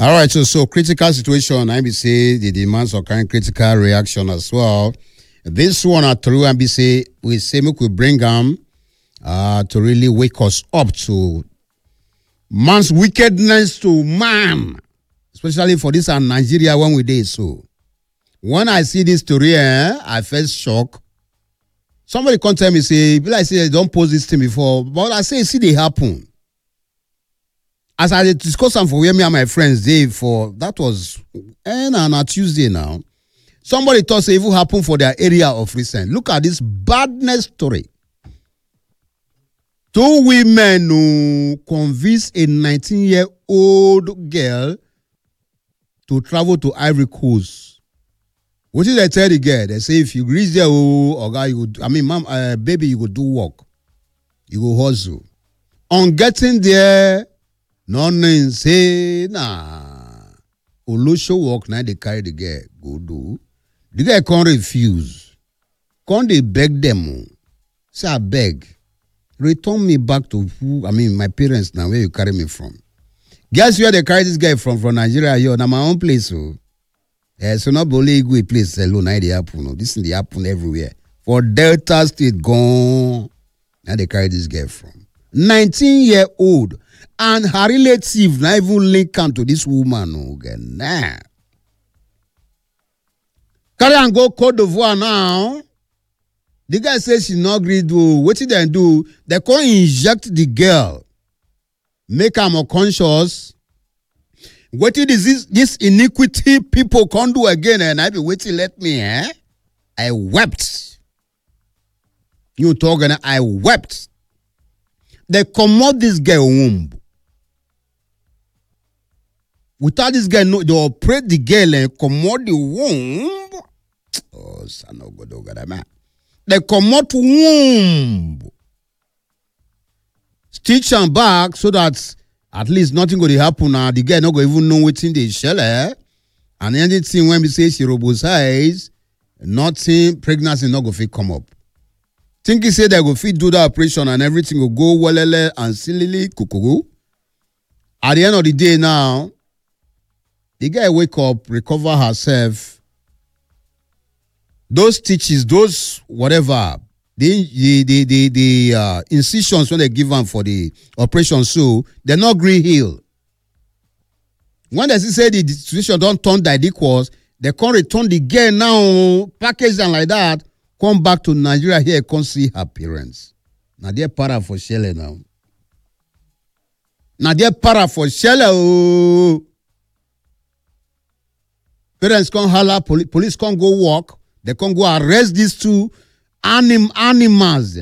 All right, so critical situation, I be say the demands of kind critical reaction as well. This one at through and be say we say we could bring them to really wake us up to man's wickedness to man, especially for this and Nigeria when we did so. When I see this story, I felt shock. Somebody come tell me say, like say don't post this thing before, but I say see they happen. As I discuss them for where me and my friends did for that was on a Tuesday now. Somebody thought say it will happen for their area of recent. Look at this badness story. 2 women who convinced a 19-year-old girl to travel to Ivory Coast. What did they tell the girl? They say if you reach there, baby, you go do work. You go hustle. On getting there, none say, Olosho work, now they carry the girl, go do. The girl can't refuse. Can't they beg them? Say, I beg. Return me back to my parents now, where you carry me from. Guess where they carry this guy from Nigeria here? Now my own place, so. So not only go a place alone, now they happen. No. This thing they happen everywhere. For Delta State, gone. Now they carry this guy from. 19-year-old. And her relative not even link am to this woman. Okay, nah. Carry and go Côte d'Ivoire now. The guy says she not agree do. What did they do? They can inject the girl. Make her more conscious. What is this iniquity people can't do again? And I be waiting, let me, I wept. You talking, I wept. They commode this girl womb. Without this guy, no, they operate the girl and commode the womb. Oh, son of God, man. They commode womb. Stitch and back so that at least nothing going to happen now. The girl not going to even know what's in the shell. And anything when we say she robosize, nothing, pregnancy not going to come up. Think he said they go fit do the operation and everything will go well and silly kukugu. At the end of the day now, the guy wake up, recover herself. Those stitches, those whatever, the incisions when they give them for the operation, so they're not green heal. When they say the situation don't turn equals, they can't return the girl now, package them like that. Come back to Nigeria here, can't see her parents. Now they're para for Shelley now. Now they're para for Shelley. Oh. Parents can't holler, police can't go walk. They can't go arrest these two animals.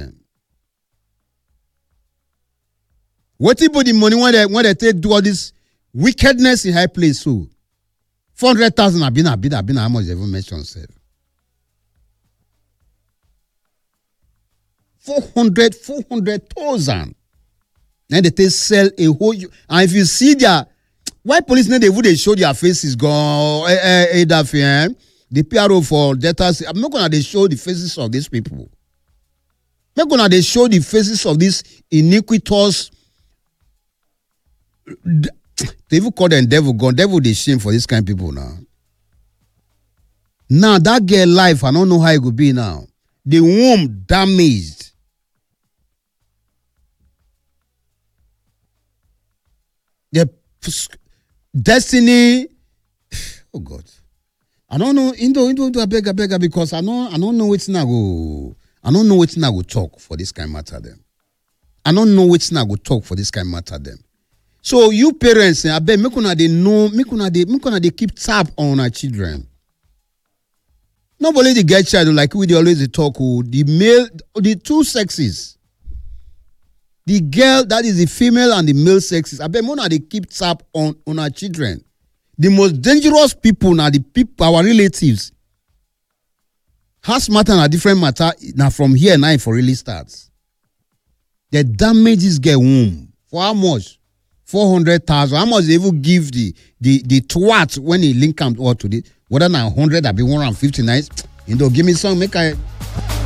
What about the money when they take do all this wickedness in high place? So 400,000 have been how much they even mentioned, sir. 400,000. Then they sell a whole. And if you see their, why police they would show their faces go the PRO for data. I'm not gonna they show the faces of these people. I'm not gonna they show the faces of these iniquitous. They even call them devil gone. Devil they shame for this kind of people now. Now that girl life, I don't know how it could be now. The womb damaged. The destiny. Oh God. I don't know. Into I beg because I don't know what's not go. I don't know what's not go talk for this kind of matter them. I don't know what's not go talk for this kind of matter them. So you parents, I beg me kuna they keep tab on our children. Nobody the get child like we always talk the male, the two sexes. The girl that is the female and the male sexes. I bet more they keep tab on our children. The most dangerous people now the people our relatives. Has matter and a different matter now from here now for really starts. The damages get womb for how much? 400,000. How much they even give the twat when he link them or to the whether now 100 I be 159. You know, give me some make I.